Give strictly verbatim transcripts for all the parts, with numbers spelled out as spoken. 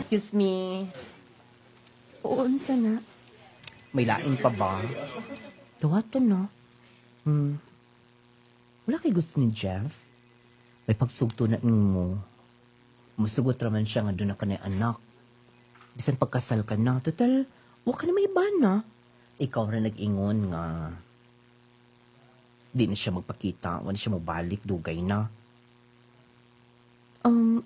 Excuse me. Oo, unsa na? May lain pa ba? Dawaton na. Hmm. Wala kay gusto ni Jeff? May pagsugto na mo. Musugot raman siya nga doon na ka na anak. Bisan pagkasal ka na. Total, wa ka na may iba na. Ikaw na nag-ingon nga. Di na siya magpakita. Wala siya mabalik. Dugay na. Um,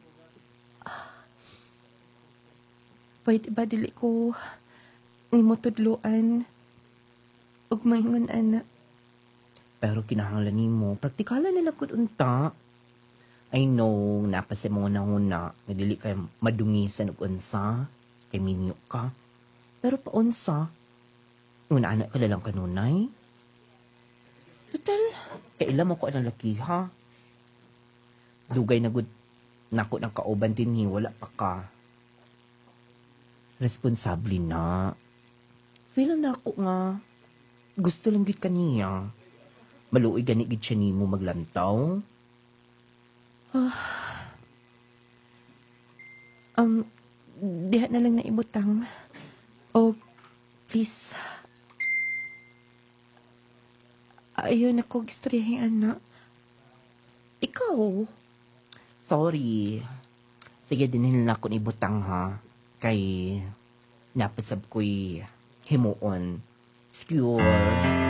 pwede ba dili ko ni mo tudloan ug maingon ana? Pero kinahanglan ni mo. Praktikalan nila kung unta. I know, napasa mo na huna. Nga dili kay madungisan og unsa. Kay minyo ka. Pero pa unsa. Una anak ka lang kanunay. Total, kailan mo ko ang laki ha? Dugay na gud nako ng kauban din hi, wala pa ka. Responsable na. Feel na ako nga. Gusto lang gid kaniya. Maluoy gani gid siya nimo maglantaw. Um, diha na lang na ibutang. O, please. Ayaw na ko istoryahin, anak. Ikaw? Sorry. Sige, dinhin na ako ni Butang ha. Kay napasab ko'y himuon. Excuse.